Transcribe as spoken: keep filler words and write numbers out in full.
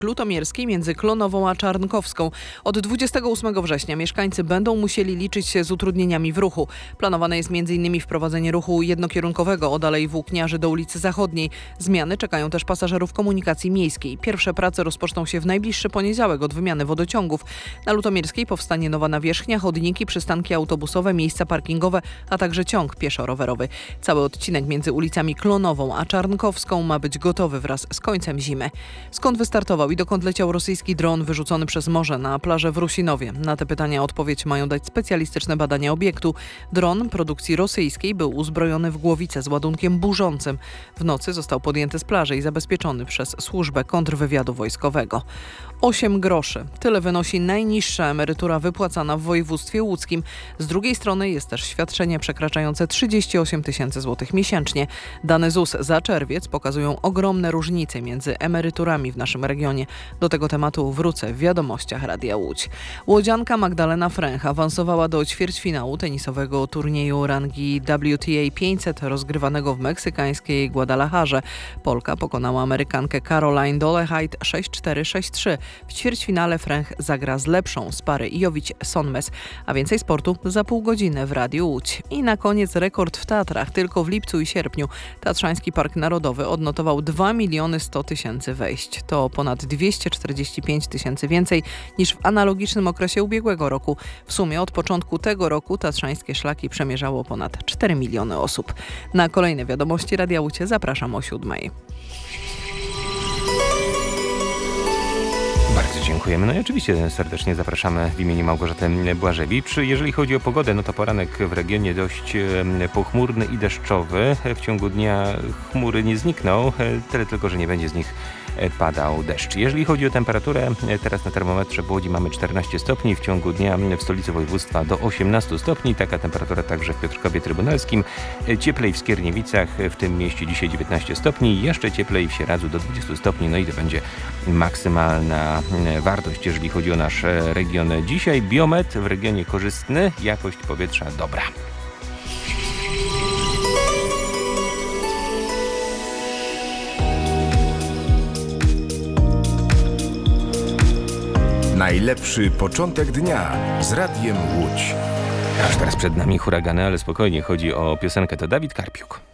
Lutomierskiej między Klonową a Czarnkowską. Od dwudziestego ósmego września mieszkańcy będą musieli liczyć się z utrudnieniami w ruchu. Planowane jest między innymi wprowadzenie ruchu jednokierunkowego od Alei Włókniarzy do ulicy Zachodniej. Zmiany czekają też pasażerów komunikacji miejskiej. Pierwsze prace rozpoczną się w najbliższy poniedziałek od wymiany wodociągów. Na Lutomierskiej powstanie nowa nawierzchnia, chodniki, przystanki autobusowe, miejsca parkingowe, a także ciąg pieszo-rowerowy. Cały odcinek między ulicami Klonową a Czarnkowską ma być gotowy wraz z końcem zimy. Skąd wystartował i dokąd leciał rosyjski dron wyrzucony przez morze na plażę w Rusinowie? Na te pytania odpowiedź mają dać specjalistyczne badania obiektu. Dron produkcji rosyjskiej był uzbrojony w głowicę z ładunkiem burzącym. W nocy został podjęty z plaży i zabezpieczony przez służbę kontrwywiadu wojskowego. osiem groszy. Tyle wynosi najniższa emerytura wypłacana w województwie łódzkim. Z drugiej strony jest też świadczenie przekraczające trzydzieści osiem tysięcy złotych miesięcznie. Dane Z U S za czerwiec pokazują ogromne różnice między emeryturami w naszym regionie. Do tego tematu wrócę w wiadomościach Radia Łódź. Łodzianka Magdalena Fręch awansowała do ćwierćfinału tenisowego turnieju rangi W T A pięćset rozgrywanego w meksykańskiej Guadalajarze. Polka pokonała Amerykankę Caroline Dolehide sześć cztery sześć trzy. W ćwierćfinale Fręch zagra z lepszą z pary Jowić-Sonmez. A więcej sportu za pół godziny w Radiu Łódź. I na koniec rekord w Tatrach. Tylko w lipcu i sierpniu Tatrzański Park Narodowy odnotował dwa miliony sto tysięcy wejść. To ponad dwieście czterdzieści pięć tysięcy więcej niż w analogicznym okresie ubiegłego roku. W sumie od początku tego roku tatrzańskie szlaki przemierzało ponad cztery miliony osób. Na kolejne wiadomości Radia Łódź zapraszam o siódmej. Bardzo dziękujemy. No i oczywiście serdecznie zapraszamy w imieniu Małgorzaty Błażewicz. Jeżeli chodzi o pogodę, no to poranek w regionie dość pochmurny i deszczowy. W ciągu dnia chmury nie znikną, tyle tylko, że nie będzie z nich padał deszcz. Jeżeli chodzi o temperaturę, teraz na termometrze w Łodzi mamy czternaście stopni, w ciągu dnia w stolicy województwa do osiemnaście stopni. Taka temperatura także w Piotrkowie Trybunalskim. Cieplej w Skierniewicach, w tym mieście dzisiaj dziewiętnaście stopni, jeszcze cieplej w Sieradzu do dwudziestu stopni. No i to będzie maksymalna wartość, jeżeli chodzi o nasz region. Dzisiaj biometr w regionie korzystny, jakość powietrza dobra. Najlepszy początek dnia z Radiem Łódź. Aż teraz przed nami huragany, ale spokojnie, chodzi o piosenkę. To Dawid Karpiuk.